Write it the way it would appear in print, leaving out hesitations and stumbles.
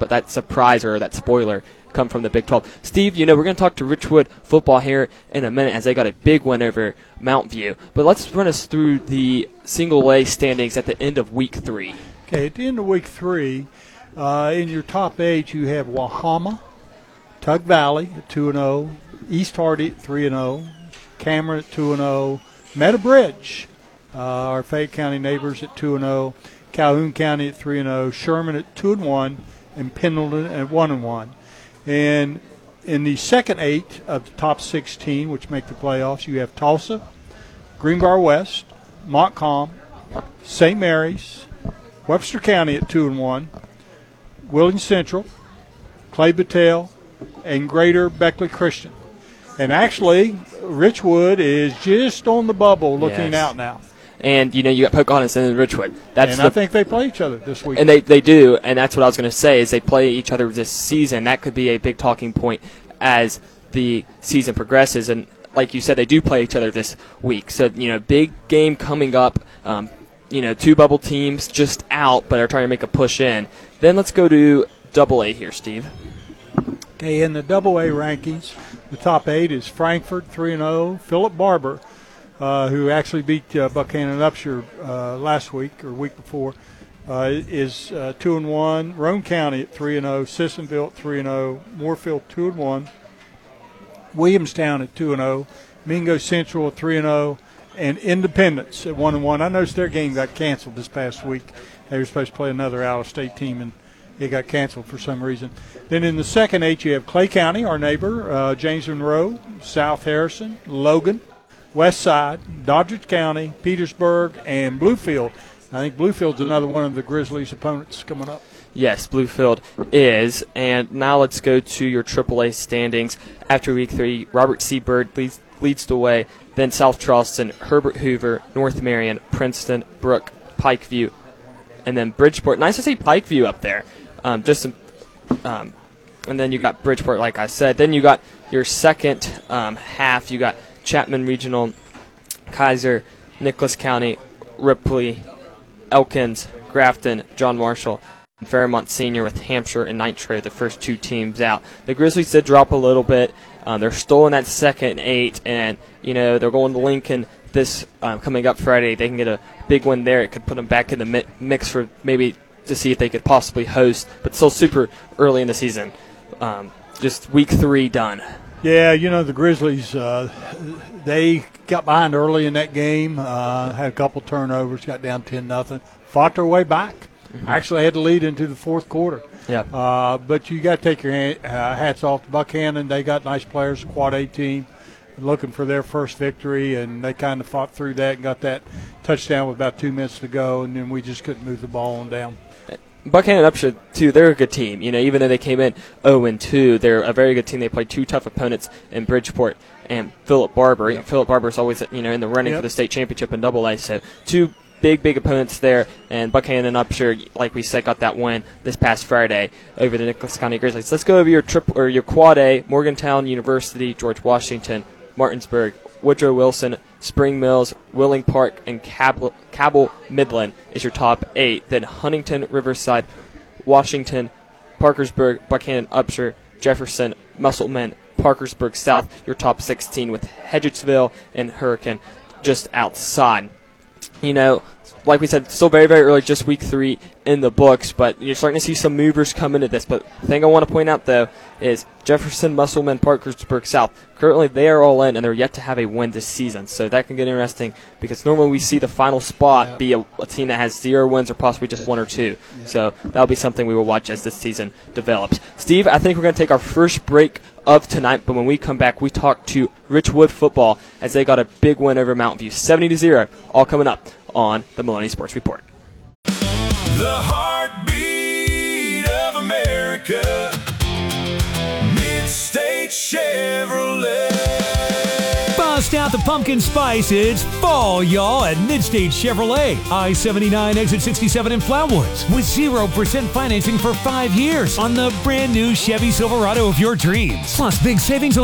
but that surprise or that spoiler come from the Big 12. Steve, we're going to talk to Richwood football here in a minute as they got a big win over Mountain View. But let's run us through the single A standings at the end of Week 3. Okay, at the end of Week 3, in your top 8, you have Wahama, Tug Valley at 2-0, East Hardy at 3-0, Cameron at 2-0, Meadow Bridge, our Fayette County neighbors at 2-0, Calhoun County at 3-0, Sherman at 2-1, and Pendleton at 1-1. And in the second 8 of the top 16, which make the playoffs, you have Tulsa, Greenbrier West, Montcalm, St. Mary's, Webster County at 2-1, Wheeling Central, Clay Battelle, and Greater Beckley Christian. And actually, Richwood is just on the bubble looking out now. And, you got Pocahontas and Richwood. I think they play each other this week. And they do, and that's what I was going to say, is they play each other this season. That could be a big talking point as the season progresses. And like you said, they do play each other this week. So, big game coming up. 2 bubble teams just out, but are trying to make a push in. Then let's go to AA here, Steve. Okay, in the AA rankings, the top 8 is Frankfort, 3-0. Philip Barber, who actually beat Buchanan Upshur last week or week before, is 2-1. Roane County at 3-0. Sissonville at 3-0. Moorfield 2-1. Williamstown at 2-0. Mingo Central at 3-0. And Independence at 1-1. I noticed their game got canceled this past week. They were supposed to play another out-of-state team, and it got canceled for some reason. Then in the second 8, you have Clay County, our neighbor, James Monroe, South Harrison, Logan, West Side, Doddridge County, Petersburg, and Bluefield. I think Bluefield's another one of the Grizzlies' opponents coming up. Yes, Bluefield is. And now let's go to your AAA standings. After Week 3, Robert C. Byrd leads the way. Then South Charleston, Herbert Hoover, North Marion, Princeton, Brooke, Pikeview, and then Bridgeport. Nice to see Pikeview up there. And then you got Bridgeport, like I said. Then you got your second half. You got Chapman Regional, Kaiser, Nicholas County, Ripley, Elkins, Grafton, John Marshall, and Fairmont Senior with Hampshire and Nitro, the first 2 teams out. The Grizzlies did drop a little bit. They're still in that second 8, and, they're going to Lincoln this coming up Friday. They can get a big win there. It could put them back in the mix for maybe to see if they could possibly host, but still super early in the season. Just Week 3 done. Yeah, the Grizzlies, they got behind early in that game, had a couple turnovers, got down 10-0, fought their way back. Actually had to lead into the fourth quarter. Yeah. But you got to take your hats off to Buchanan. They got nice players, Quad A team, looking for their first victory, and they kind of fought through that and got that touchdown with about 2 minutes to go, and then we just couldn't move the ball on down. Buchanan Upshur, too, they're a good team. Even though they came in 0-2, they're a very good team. They played 2 tough opponents in Bridgeport and Philip Barber. Yep. Philip Barber's always, in the running for the state championship in AA. So 2 big opponents there. And Buchanan Upshur, like we said, got that win this past Friday over the Nicholas County Grizzlies. Let's go over your Quad A: Morgantown University, George Washington, Martinsburg, Woodrow Wilson, Spring Mills, Willing Park, and Cabell Midland is your top 8. Then Huntington, Riverside, Washington, Parkersburg, Buchanan Upshur, Jefferson, Musselman, Parkersburg South, your top 16, with Hedgettsville and Hurricane just outside. Like we said, still very, very early, just Week 3 in the books, but you're starting to see some movers come into this. But the thing I want to point out, though, is Jefferson, Musselman, Parkersburg South. Currently, they are all in, and they're yet to have a win this season. So that can get interesting because normally we see the final spot be a team that has 0 wins or possibly just 1 or 2. Yeah. So that'll be something we will watch as this season develops. Steve, I think we're going to take our first break of tonight, but when we come back, we talk to Richwood football as they got a big win over Mountain View, 70-0, all coming up on the Maloney Sports Report. The heartbeat of America, Mid-State Chevrolet. Bust out the pumpkin spice. It's fall, y'all, at Mid-State Chevrolet. I-79 exit 67 in Flatwoods with 0% financing for 5 years on the brand new Chevy Silverado of your dreams. Plus big savings on